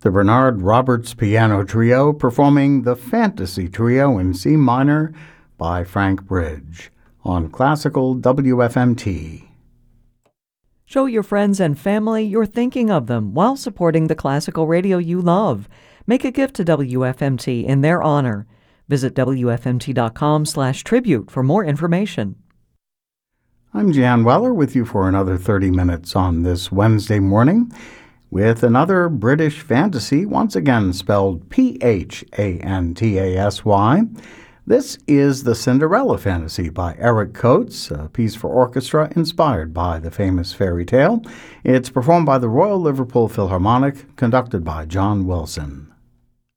The Bernard Roberts Piano Trio performing the Fantasy Trio in C minor by Frank Bridge on Classical WFMT. Show your friends and family you're thinking of them while supporting the classical radio you love. Make a gift to WFMT in their honor. Visit WFMT.com/tribute for more information. I'm Jan Weller with you for another 30 minutes on this Wednesday morning with another British fantasy, once again spelled Phantasy. This is the Cinderella Fantasy by Eric Coates, a piece for orchestra inspired by the famous fairy tale. It's performed by the Royal Liverpool Philharmonic, conducted by John Wilson.